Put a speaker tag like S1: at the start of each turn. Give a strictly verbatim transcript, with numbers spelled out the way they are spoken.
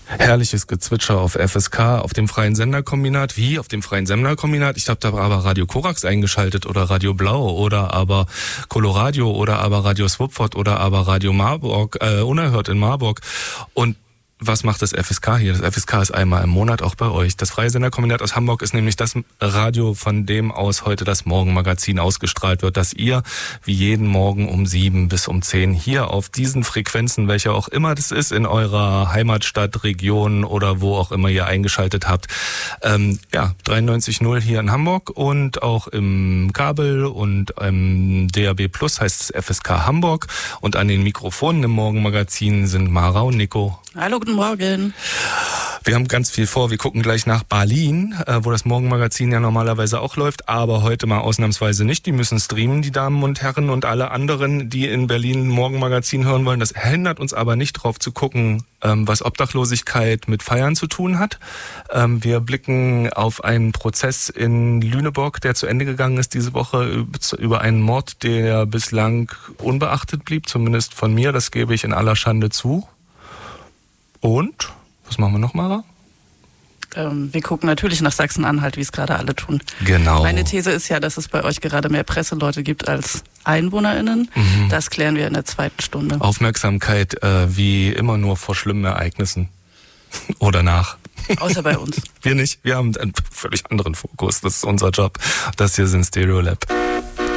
S1: Herrliches Gezwitscher auf F S K, auf dem Freien Senderkombinat. Wie? Auf dem Freien Senderkombinat? Ich glaube, da war aber Radio Korax eingeschaltet oder Radio Blau oder aber Coloradio oder aber Radio Swupford oder aber Radio Marburg, äh, Unerhört in Marburg. Und was macht das F S K hier? Das F S K ist einmal im Monat auch bei euch. Das Freie Senderkombinat aus Hamburg ist nämlich das Radio, von dem aus heute das Morgenmagazin ausgestrahlt wird, dass ihr wie jeden Morgen um sieben bis um zehn hier auf diesen Frequenzen, welche auch immer das ist, in eurer Heimatstadt, Region oder wo auch immer ihr eingeschaltet habt, ähm, ja, dreiundneunzig Komma null hier in Hamburg und auch im Kabel und im D A B Plus heißt es F S K Hamburg und an den Mikrofonen im Morgenmagazin sind Mara und Nico.
S2: Hallo, guten Morgen.
S1: Wir haben ganz viel vor. Wir gucken gleich nach Berlin, wo das Morgenmagazin ja normalerweise auch läuft, aber heute mal ausnahmsweise nicht. Die müssen streamen, die Damen und Herren und alle anderen, die in Berlin ein Morgenmagazin hören wollen. Das hindert uns aber nicht drauf zu gucken, was Obdachlosigkeit mit Feiern zu tun hat. Wir blicken auf einen Prozess in Lüneburg, der zu Ende gegangen ist diese Woche, über einen Mord, der bislang unbeachtet blieb, zumindest von mir. Das gebe ich in aller Schande zu. Und, was machen wir noch, Mara?
S2: Ähm, wir gucken natürlich nach Sachsen-Anhalt, wie es gerade alle tun.
S1: Genau.
S2: Meine These ist ja, dass es bei euch gerade mehr Presseleute gibt als EinwohnerInnen. Mhm. Das klären wir in der zweiten Stunde.
S1: Aufmerksamkeit äh, wie immer nur vor schlimmen Ereignissen. Oder nach.
S2: Außer bei uns.
S1: Wir nicht. Wir haben einen völlig anderen Fokus. Das ist unser Job. Das hier sind Stereolab.